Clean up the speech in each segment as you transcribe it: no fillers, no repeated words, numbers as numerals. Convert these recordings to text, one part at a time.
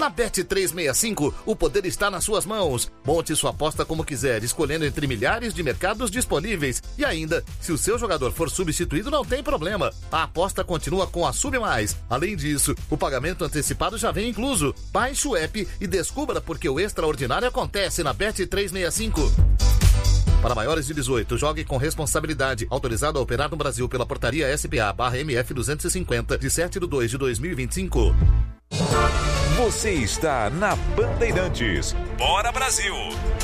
Na Bet365, o poder está nas suas mãos. Monte sua aposta como quiser, escolhendo entre milhares de mercados disponíveis. E ainda, se o seu jogador for substituído, não tem problema. A aposta continua com a Sub+. Além disso, o pagamento antecipado já vem incluso. Baixe o app e descubra porque o extraordinário acontece na Bet365. Para maiores de 18, jogue com responsabilidade. Autorizado a operar no Brasil pela portaria SPA/MF 250, de 7/2/2025. Você está na Bandeirantes. Bora, Brasil!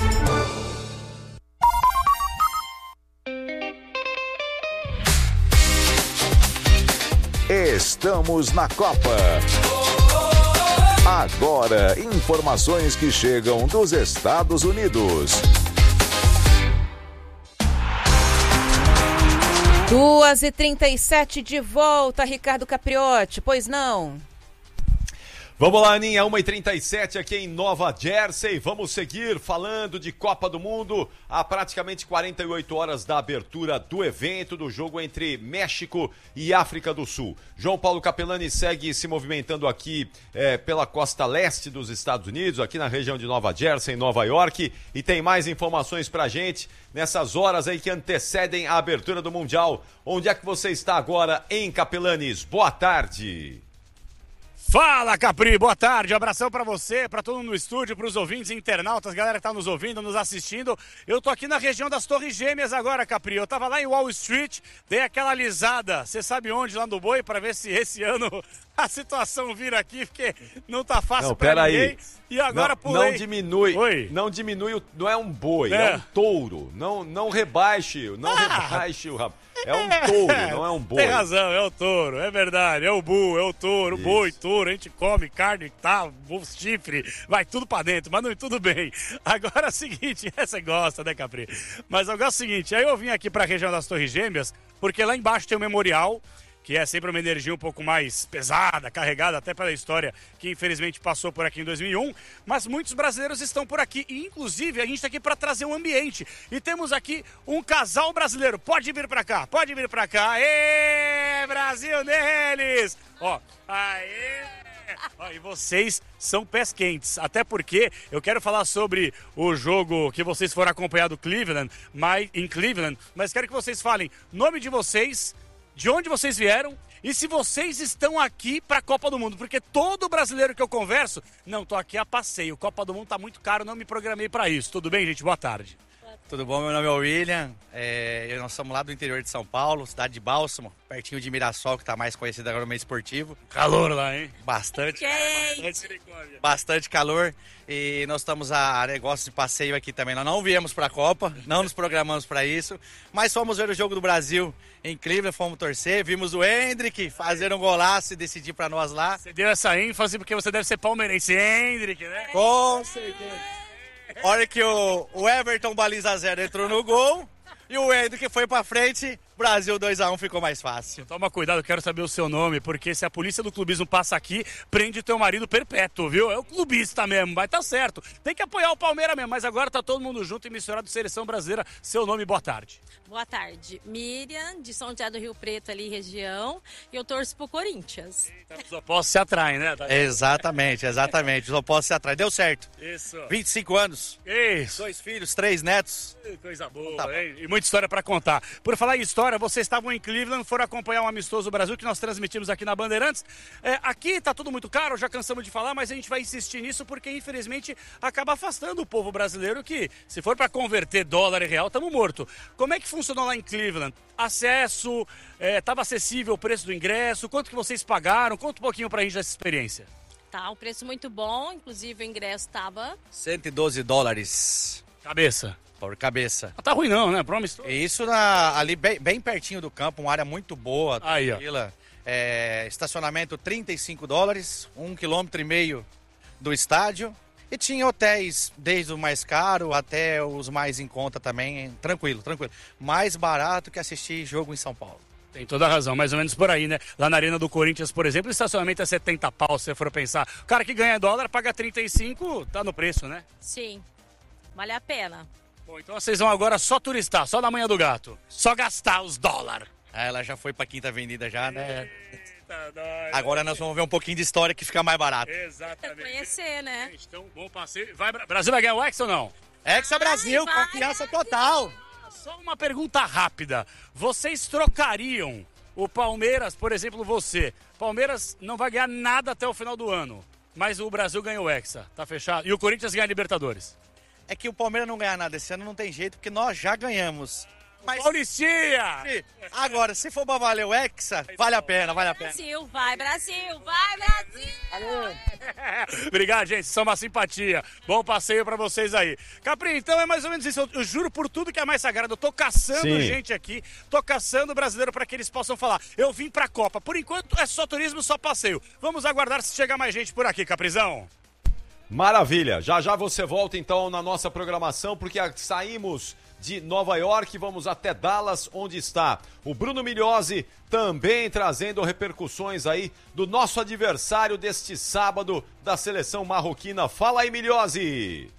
Estamos na Copa. Agora, informações que chegam dos Estados Unidos. 2h37 de volta, Ricardo Capriotti, pois não? Vamos lá, Aninha, 1h37 aqui em Nova Jersey. Vamos seguir falando de Copa do Mundo há praticamente 48 horas da abertura do evento, do jogo entre México e África do Sul. João Paulo Capelani segue se movimentando aqui pela costa leste dos Estados Unidos, aqui na região de Nova Jersey, em Nova York, e tem mais informações pra gente nessas horas aí que antecedem a abertura do Mundial. Onde é que você está agora em Capelanes? Boa tarde. Fala, Capri, boa tarde, abração pra você, pra todo mundo no estúdio, pros ouvintes, internautas, galera que tá nos ouvindo, nos assistindo. Eu tô aqui na região das Torres Gêmeas agora, Capri, eu tava lá em Wall Street, dei aquela alisada, você sabe onde, lá no Boi, pra ver se esse ano a situação vira aqui, porque não tá fácil pra ninguém. Aí. E agora não diminui, não é um boi, é um touro, não rebaixe o rapaz. É um touro, não é um boi. Tem razão, é o touro, é verdade, é o bull, é o touro, o boi, touro, a gente come carne, tá, chifre, vai tudo pra dentro, mas não, tudo bem. Agora é o seguinte, você gosta, né, Capri? Mas agora é o seguinte, aí eu vim aqui pra região das Torres Gêmeas, porque lá embaixo tem o memorial, que é sempre uma energia um pouco mais pesada, carregada até pela história que infelizmente passou por aqui em 2001, mas muitos brasileiros estão por aqui e inclusive a gente está aqui para trazer um ambiente e temos aqui um casal brasileiro, pode vir para cá, aê, Brasil neles, ó, aê. E vocês são pés quentes, até porque eu quero falar sobre o jogo que vocês foram acompanhar do Cleveland, em Cleveland, mas quero que vocês falem nome de vocês, de onde vocês vieram e se vocês estão aqui para a Copa do Mundo, porque todo brasileiro que eu converso, não, tô aqui a passeio, Copa do Mundo tá muito caro, não me programei para isso. Tudo bem, gente? Boa tarde. Tudo bom? Meu nome é William, nós somos lá do interior de São Paulo, cidade de Bálsamo, pertinho de Mirassol, que tá mais conhecido agora no meio esportivo. Calor lá, hein? Bastante calor. E nós estamos a negócio de passeio aqui também. Nós não viemos para a Copa, não nos programamos para isso, mas fomos ver o jogo do Brasil em Cleveland, fomos torcer, vimos o Hendrick fazer um golaço e decidir para nós lá. Você deu essa ênfase porque você deve ser palmeirense, Hendrick, né? Com certeza. Olha que o Everton baliza 0 entrou no gol e o Hendrick foi pra frente, Brasil 2-1 ficou mais fácil. Toma cuidado, eu quero saber o seu nome, porque se a polícia do clubismo passa aqui, prende teu marido perpétuo, viu? É o clubista mesmo, vai tá certo. Tem que apoiar o Palmeiras mesmo, mas agora tá todo mundo junto e misturado, Seleção Brasileira. Seu nome, boa tarde. Boa tarde, Miriam, de São José do Rio Preto, ali, região, e eu torço pro Corinthians. Os opostos se atraem, né? Exatamente, os opostos se atraem. Deu certo. Isso. 25 anos. Isso. 2 filhos, 3 netos. Coisa boa, hein? E muita história pra contar. Por falar em história, vocês estavam em Cleveland, foram acompanhar um amistoso Brasil que nós transmitimos aqui na Bandeirantes. Aqui tá tudo muito caro, já cansamos de falar, mas a gente vai insistir nisso porque infelizmente acaba afastando o povo brasileiro que, se for para converter dólar e real, estamos morto. Como é que funcionou lá em Cleveland? Acesso, estava acessível o preço do ingresso, quanto que vocês pagaram? Conta um pouquinho pra gente dessa experiência. Tá, um preço muito bom, inclusive o ingresso estava... $112. Cabeça. Por cabeça. Não tá ruim não, né? Promise. Isso ali bem pertinho do campo, uma área muito boa. Aí, ó. Estacionamento $35, 1,5 km do estádio. E tinha hotéis, desde o mais caro até os mais em conta também. Tranquilo. Mais barato que assistir jogo em São Paulo. Tem toda a razão, mais ou menos por aí, né? Lá na Arena do Corinthians, por exemplo, o estacionamento é 70 pau, se você for pensar. O cara que ganha dólar paga 35, tá no preço, né? Sim, vale a pena. Bom, então vocês vão agora só turistar, só na manhã do gato. Só gastar os dólares. Ela já foi pra Quinta Avenida já, né? Eita, Agora nós vamos ver um pouquinho de história que fica mais barato. Exatamente. Conhecer, né? Então, bom passeio. Brasil vai ganhar o Hexa ou não? Hexa Brasil, vai. confiança total. Só uma pergunta rápida. Vocês trocariam o Palmeiras, por exemplo, você? Palmeiras não vai ganhar nada até o final do ano, mas o Brasil ganhou o Hexa, tá fechado? E o Corinthians ganha a Libertadores. É que o Palmeiras não ganhar nada esse ano não tem jeito, porque nós já ganhamos. Mas Paulistinha! agora, se for pra valer o Hexa, vale a pena, vale a pena. Brasil, vai Brasil, vai Brasil! Obrigado, gente. São uma simpatia. Bom passeio pra vocês aí. Capri, então é mais ou menos isso. Eu juro por tudo que é mais sagrado. Eu tô caçando gente aqui, tô caçando brasileiro pra que eles possam falar. Eu vim pra Copa. Por enquanto é só turismo, só passeio. Vamos aguardar se chegar mais gente por aqui, Caprizão. Maravilha. Já já você volta então na nossa programação, porque saímos de Nova York, vamos até Dallas, onde está o Bruno Migliosi, também trazendo repercussões aí do nosso adversário deste sábado da seleção marroquina. Fala aí, Migliosi!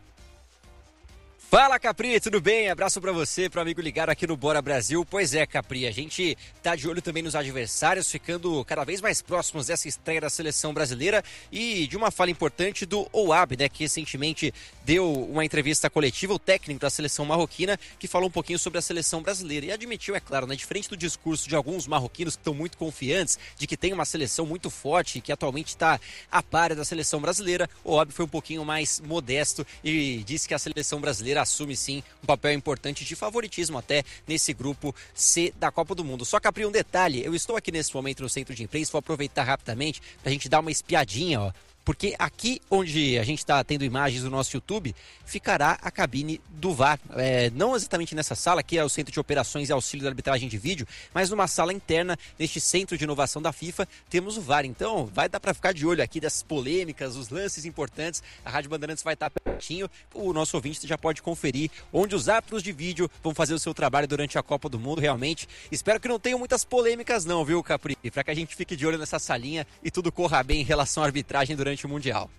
Fala, Capri, tudo bem? Abraço pra você, pro amigo ligado aqui no Bora Brasil. Pois é, Capri, a gente tá de olho também nos adversários, ficando cada vez mais próximos dessa estreia da seleção brasileira e de uma fala importante do Ouab, né, que recentemente deu uma entrevista coletiva, o técnico da seleção marroquina, que falou um pouquinho sobre a seleção brasileira e admitiu, é claro, né, diferente do discurso de alguns marroquinos que estão muito confiantes de que tem uma seleção muito forte e que atualmente está a par da seleção brasileira, o Ouab foi um pouquinho mais modesto e disse que a seleção brasileira assume sim um papel importante de favoritismo até nesse grupo C da Copa do Mundo. Só que abrir um detalhe, eu estou aqui nesse momento no centro de imprensa, vou aproveitar rapidamente pra gente dar uma espiadinha, ó. Porque aqui onde a gente está tendo imagens do nosso YouTube, ficará a cabine do VAR. Não exatamente nessa sala, que é o Centro de Operações e Auxílio da Arbitragem de Vídeo, mas numa sala interna deste Centro de Inovação da FIFA, temos o VAR. Então vai dar para ficar de olho aqui dessas polêmicas, os lances importantes. A Rádio Bandeirantes vai estar pertinho. O nosso ouvinte já pode conferir onde os árbitros de vídeo vão fazer o seu trabalho durante a Copa do Mundo, realmente. Espero que não tenham muitas polêmicas não, viu, Capri? Para que a gente fique de olho nessa salinha e tudo corra bem em relação à arbitragem durante o Mundial.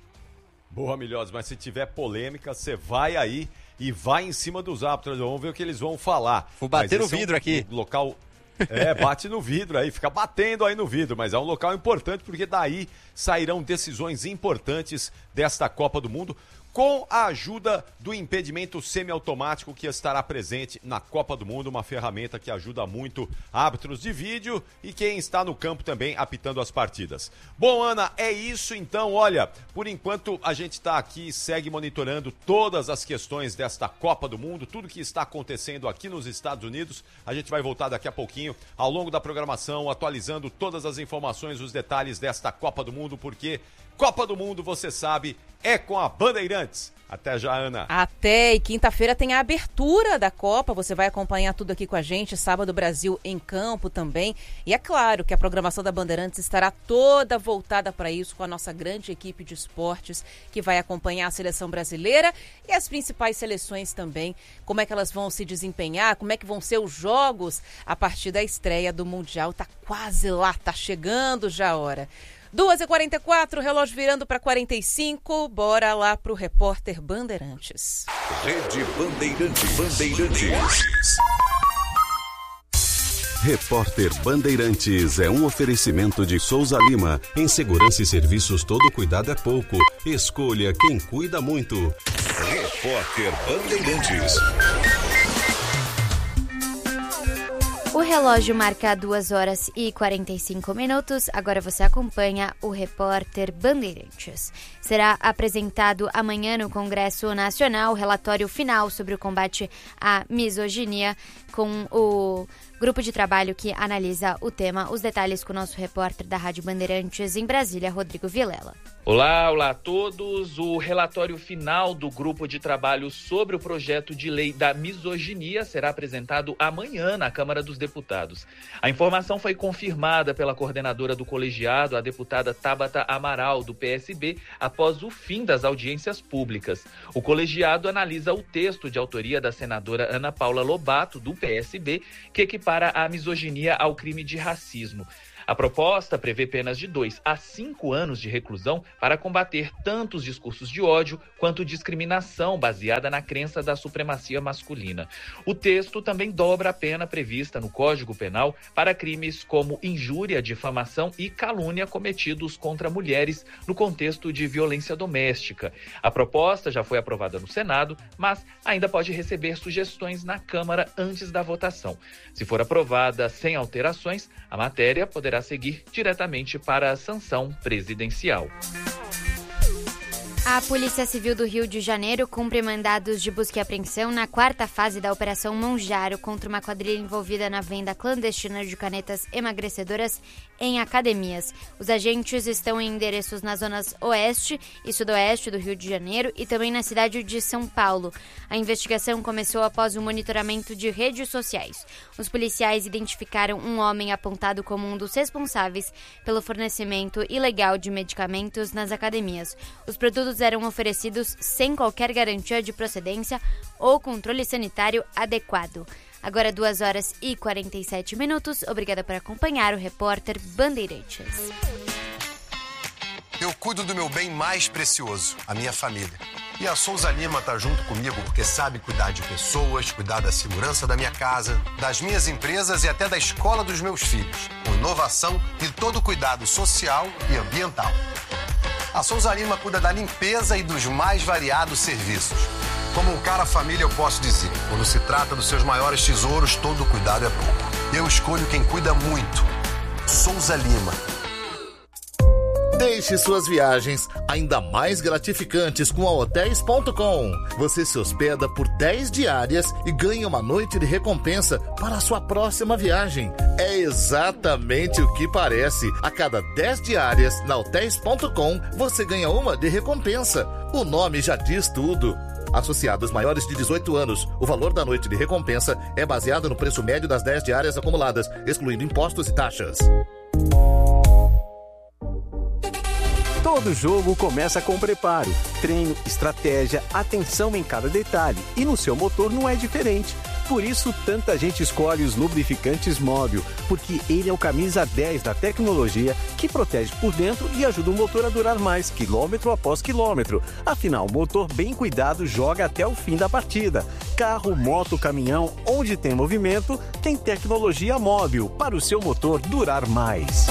Boa, Migliosi, mas se tiver polêmica, você vai aí e vai em cima dos árbitros. Vamos ver o que eles vão falar. Vou bater no vidro aqui. Local... bate no vidro aí, fica batendo aí no vidro, mas é um local importante porque daí sairão decisões importantes desta Copa do Mundo, com a ajuda do impedimento semiautomático que estará presente na Copa do Mundo, uma ferramenta que ajuda muito árbitros de vídeo e quem está no campo também apitando as partidas. Bom, Ana, é isso então. Olha, por enquanto a gente está aqui e segue monitorando todas as questões desta Copa do Mundo, tudo que está acontecendo aqui nos Estados Unidos. A gente vai voltar daqui a pouquinho ao longo da programação, atualizando todas as informações, os detalhes desta Copa do Mundo, porque Copa do Mundo, você sabe, é com a Bandeirantes. Até já, Ana. Até, e quinta-feira tem a abertura da Copa, você vai acompanhar tudo aqui com a gente, sábado Brasil em campo também. E é claro que a programação da Bandeirantes estará toda voltada para isso, com a nossa grande equipe de esportes, que vai acompanhar a seleção brasileira e as principais seleções também, como é que elas vão se desempenhar, como é que vão ser os jogos a partir da estreia do Mundial. Tá quase lá, tá chegando já a hora. 2h44, relógio virando para 45, bora lá pro repórter Bandeirantes. Rede Bandeirantes. Repórter Bandeirantes é um oferecimento de Souza Lima. Em segurança e serviços, todo cuidado é pouco. Escolha quem cuida muito. Repórter Bandeirantes. O relógio marca 2h45. Agora você acompanha o repórter Bandeirantes. Será apresentado amanhã no Congresso Nacional o relatório final sobre o combate à misoginia, com o grupo de trabalho que analisa o tema. Os detalhes com o nosso repórter da Rádio Bandeirantes em Brasília, Rodrigo Vilela. Olá a todos. O relatório final do grupo de trabalho sobre o projeto de lei da misoginia será apresentado amanhã na Câmara dos Deputados. A informação foi confirmada pela coordenadora do colegiado, a deputada Tabata Amaral, do PSB, após o fim das audiências públicas. O colegiado analisa o texto de autoria da senadora Ana Paula Lobato, do PSB, que equipara a misoginia ao crime de racismo. A proposta prevê penas de 2 a 5 anos de reclusão para combater tanto os discursos de ódio quanto discriminação baseada na crença da supremacia masculina. O texto também dobra a pena prevista no Código Penal para crimes como injúria, difamação e calúnia cometidos contra mulheres no contexto de violência doméstica. A proposta já foi aprovada no Senado, mas ainda pode receber sugestões na Câmara antes da votação. Se for aprovada sem alterações, a matéria poderá seguir diretamente para a sanção presidencial. A Polícia Civil do Rio de Janeiro cumpre mandados de busca e apreensão na 4ª fase da Operação Monjaro contra uma quadrilha envolvida na venda clandestina de canetas emagrecedoras em academias. Os agentes estão em endereços nas zonas oeste e sudoeste do Rio de Janeiro e também na cidade de São Paulo. A investigação começou após o monitoramento de redes sociais. Os policiais identificaram um homem apontado como um dos responsáveis pelo fornecimento ilegal de medicamentos nas academias. Os produtos eram oferecidos sem qualquer garantia de procedência ou controle sanitário adequado. Agora 2h47. Obrigada por acompanhar o repórter Bandeirantes. Eu cuido do meu bem mais precioso, a minha família. E a Souza Lima está junto comigo porque sabe cuidar de pessoas, cuidar da segurança da minha casa, das minhas empresas e até da escola dos meus filhos, com inovação e todo o cuidado social e ambiental. A Souza Lima cuida da limpeza e dos mais variados serviços. Como um cara família, eu posso dizer, quando se trata dos seus maiores tesouros, todo cuidado é pouco. Eu escolho quem cuida muito. Souza Lima. Deixe suas viagens ainda mais gratificantes com a Hotéis.com. Você se hospeda por 10 diárias e ganha uma noite de recompensa para a sua próxima viagem. É exatamente o que parece. A cada 10 diárias na Hotéis.com, você ganha uma de recompensa. O nome já diz tudo. Associados maiores de 18 anos, o valor da noite de recompensa é baseado no preço médio das 10 diárias acumuladas, excluindo impostos e taxas. Todo jogo começa com preparo, treino, estratégia, atenção em cada detalhe. E no seu motor não é diferente. Por isso, tanta gente escolhe os lubrificantes Móbil, porque ele é o camisa 10 da tecnologia que protege por dentro e ajuda o motor a durar mais, quilômetro após quilômetro. Afinal, o motor bem cuidado joga até o fim da partida. Carro, moto, caminhão, onde tem movimento, tem tecnologia Móbil para o seu motor durar mais.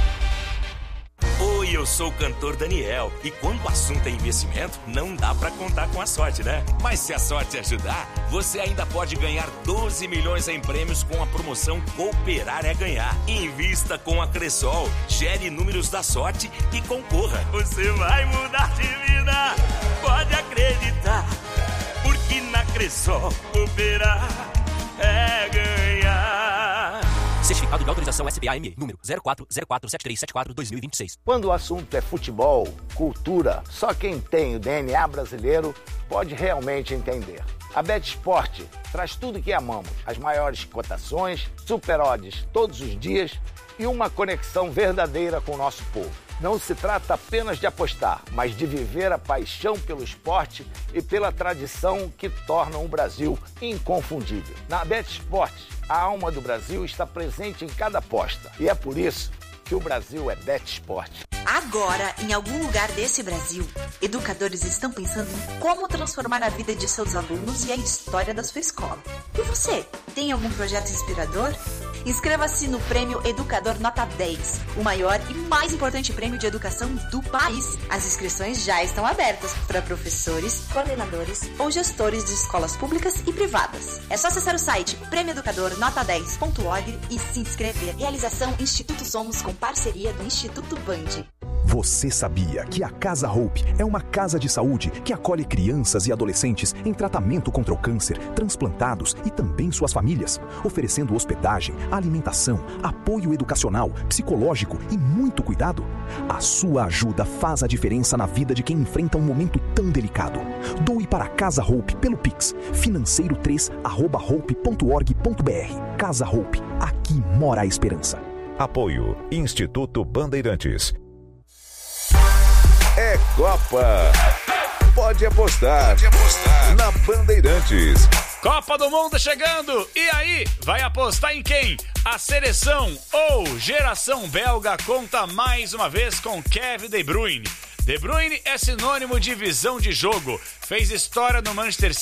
Oi, eu sou o cantor Daniel e quando o assunto é investimento, não dá pra contar com a sorte, né? Mas se a sorte ajudar, você ainda pode ganhar 12 milhões em prêmios com a promoção Cooperar é Ganhar. Invista com a Cressol, gere números da sorte e concorra. Você vai mudar de vida, pode acreditar, porque na Cressol Cooperar é ganhar. Certificado de autorização SBAME, número 04047374-2026. Quando o assunto é futebol, cultura, só quem tem o DNA brasileiro pode realmente entender. A BetSport traz tudo que amamos, as maiores cotações, super odds todos os dias e uma conexão verdadeira com o nosso povo. Não se trata apenas de apostar, mas de viver a paixão pelo esporte e pela tradição que tornam o Brasil inconfundível. Na BetSport, a alma do Brasil está presente em cada aposta. E é por isso que o Brasil é BetSport. Agora, em algum lugar desse Brasil, educadores estão pensando em como transformar a vida de seus alunos e a história da sua escola. E você, tem algum projeto inspirador? Inscreva-se no Prêmio Educador Nota 10, o maior e mais importante prêmio de educação do país. As inscrições já estão abertas para professores, coordenadores ou gestores de escolas públicas e privadas. É só acessar o site premioeducadornota10.org e se inscrever. Realização Instituto Somos com parceria do Instituto Band. Você sabia que a Casa Hope é uma casa de saúde que acolhe crianças e adolescentes em tratamento contra o câncer, transplantados e também suas famílias, oferecendo hospedagem, alimentação, apoio educacional, psicológico e muito cuidado? A sua ajuda faz a diferença na vida de quem enfrenta um momento tão delicado. Doe para a Casa Hope pelo Pix, financeiro3@hope.org.br. Casa Hope, aqui mora a esperança. Apoio Instituto Bandeirantes. É Copa. Pode apostar na Bandeirantes. Copa do Mundo chegando, e aí, vai apostar em quem? A seleção ou geração belga conta mais uma vez com Kevin De Bruyne. De Bruyne é sinônimo de visão de jogo, fez história no Manchester City